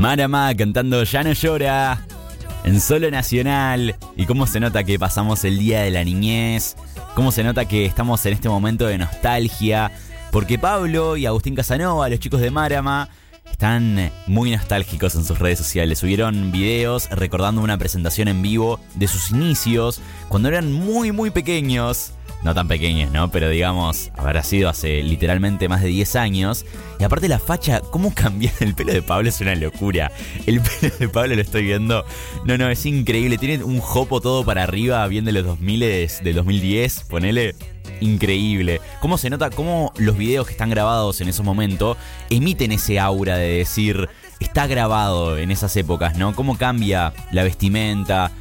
Marama cantando Ya no llora en Solo Nacional. Y cómo se nota que pasamos el día de la niñez, cómo se nota que estamos en este momento de nostalgia, porque Pablo y Agustín Casanova, los chicos de Marama, están muy nostálgicos en sus redes sociales. Subieron videos recordando una presentación en vivo de sus inicios, cuando eran muy pequeños. No tan pequeños, ¿no? Pero digamos, habrá sido hace literalmente más de 10 años. Y aparte la facha, cómo cambió el pelo de Pablo es una locura. El pelo de Pablo lo estoy viendo. No, es increíble. Tiene un jopo todo para arriba, bien de los 2000, del 2010, ponele. Increíble. Cómo se nota, cómo los videos que están grabados en esos momentos emiten ese aura de decir, está grabado en esas épocas, ¿no? Cómo cambia la vestimenta,